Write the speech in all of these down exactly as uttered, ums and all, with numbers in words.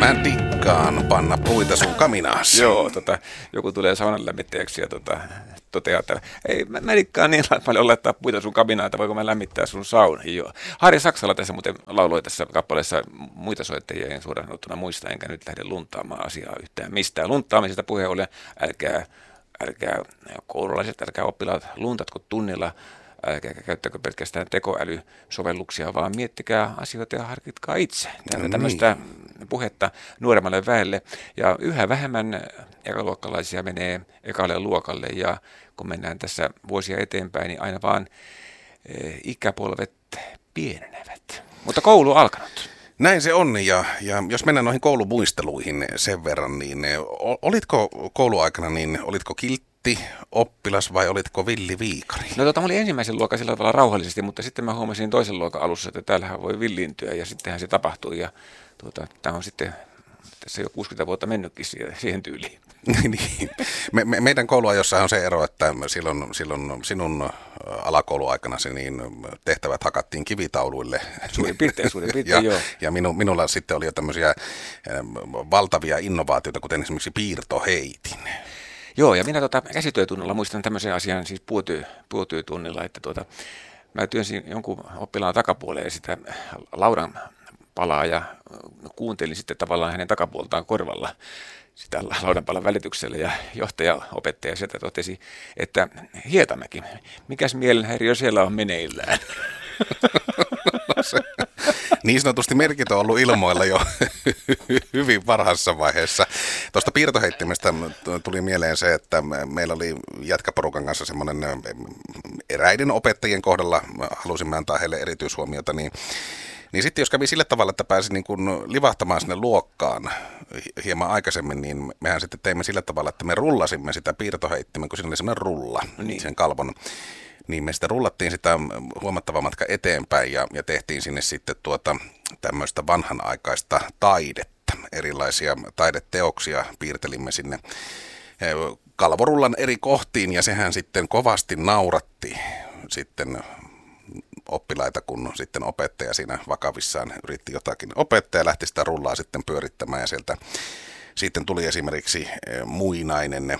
Mä dikkaan panna puita sun kaminaasi. Joo, tota, joku tulee saunan lämmittäjäksi ja tota, toteaa, että ei, mä, mä dikkaan niin paljon laittaa puita sun kaminaan, että voiko mä lämmittää sun sauna. Joo. Harri Saksala tässä muuten lauloi tässä kappaleessa muita soittajia, en suoraan sanottuna muista, enkä nyt lähde luntaamaan asiaa yhtään mistään. Luntaamisesta puheen ollen, älkää, älkää koululaiset, älkää oppilaat luntatko tunnilla. Älkää käyttäkö pelkästään tekoälysovelluksia, vaan miettikää asioita ja harkitkaa itse. Täältä tämmöistä puhetta nuoremmalle väelle. Ja yhä vähemmän ekaluokkalaisia menee ekalle luokalle. Ja kun mennään tässä vuosia eteenpäin, niin aina vaan ikäpolvet pienenevät. Mutta koulu alkanut. Näin se on, ja, ja jos mennään noihin koulumuisteluihin sen verran, niin olitko kouluaikana, niin olitko kiltti oppilas vai olitko villi viikari? No tota, mä olin ensimmäisen luokan sillä tavalla rauhallisesti, mutta sitten mä huomasin toisen luokan alussa, että täällähän voi villiintyä, ja sittenhän se tapahtui, ja tuota, tämä on sitten tässä jo kuusikymmentä vuotta mennytkin siihen tyyliin. Niin. Me, me, meidän kouluajossa on se ero, että silloin, silloin sinun alakouluaikanasi niin tehtävät hakattiin kivitauluille. Suurin piirtein, suurin piirtein, ja, joo. Ja minu, minulla sitten oli jo tämmöisiä valtavia innovaatioita, kuten esimerkiksi piirtoheitin. Joo, ja minä tota, käsityötunnilla muistan tämmöisen asian, siis puotyö, puotyötunnilla, että tuota, mä työnsin jonkun oppilaan takapuoleen sitä laudan palaa ja kuuntelin sitten tavallaan hänen takapuoltaan korvalla sitä laudanpalan välityksellä, ja johtaja, opettaja sieltä totesi, että Hietamäki, mikäs mielenhäiriö siellä on meneillään? No se, niin sanotusti merkit on ollut ilmoilla jo hyvin varhaisessa vaiheessa. Tuosta piirtoheittimestä tuli mieleen se, että meillä oli jätkäporukan kanssa semmoinen eräiden opettajien kohdalla, halusimme antaa heille erityishuomiota, niin Niin sitten jos kävi sillä tavalla, että pääsi niin kuin livahtamaan sinne luokkaan hieman aikaisemmin, niin mehän sitten teimme sillä tavalla, että me rullasimme sitä piirtoheittimen, kun siinä oli semmoinen rulla, niin. sen kalvon. Niin me sitten rullattiin sitä huomattava matka eteenpäin ja, ja tehtiin sinne sitten tuota tämmöistä vanhanaikaista taidetta. Erilaisia taideteoksia piirtelimme sinne kalvorullan eri kohtiin, ja sehän sitten kovasti nauratti sitten oppilaita, kun sitten opettaja siinä vakavissaan yritti jotakin. Opettaja lähti sitä rullaa sitten pyörittämään, ja sieltä sitten tuli esimerkiksi muinainen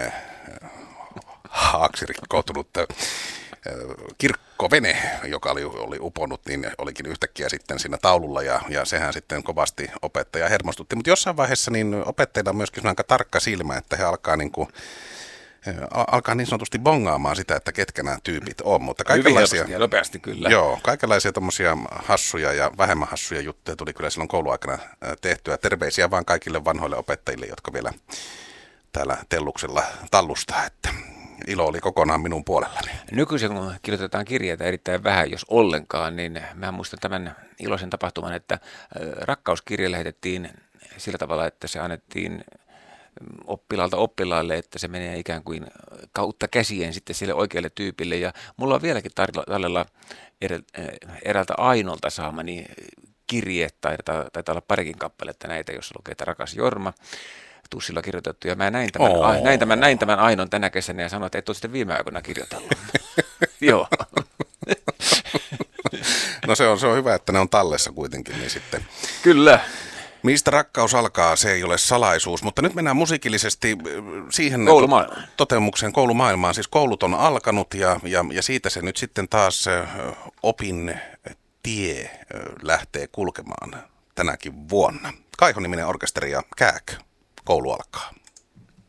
haaksi rikkoutunut kirkkovene, joka oli, oli uponnut, niin olikin yhtäkkiä sitten siinä taululla, ja, ja sehän sitten kovasti opettaja hermostutti. Mutta jossain vaiheessa niin opettajilla on myöskin aika tarkka silmä, että he alkaa niin kuin alkaa niin sanotusti bongaamaan sitä, että ketkä nämä tyypit on, mutta kaikenlaisia, ja nopeasti kyllä. Joo, kaikenlaisia tommosia hassuja ja vähemmän hassuja juttuja tuli kyllä silloin kouluaikana tehtyä. Terveisiä vaan kaikille vanhoille opettajille, jotka vielä täällä Telluksella tallustaa, että ilo oli kokonaan minun puolellani. Nykyisin kun kirjoitetaan kirjeitä erittäin vähän, jos ollenkaan, niin mä muistan tämän iloisen tapahtuman, että rakkauskirje lähetettiin sillä tavalla, että se annettiin oppilaalta oppilaalle, että se menee ikään kuin kautta käsien sitten sille oikealle tyypille. Ja mulla on vieläkin tallella eräältä Ainolta saamani kirje, tai taitaa olla parikin kappaletta näitä, jossa lukee, että rakas Jorma, tussilla kirjoitettu. Ja mä näin tämän, oh. a, näin tämän, näin tämän Ainon tänä kesänä ja sanoin, että et ole sitten viime aikoina kirjoitellut. Joo. No se on, se on hyvä, että ne on tallessa kuitenkin, niin sitten. Kyllä. Mistä rakkaus alkaa, se ei ole salaisuus, mutta nyt mennään musiikillisesti siihen koulumaailmaan. toteamukseen koulumaailmaan. Siis koulut on alkanut, ja, ja, ja siitä se nyt sitten taas opin tie lähtee kulkemaan tänäkin vuonna. Kaiho-niminen orkesteri ja Kääk, koulu alkaa.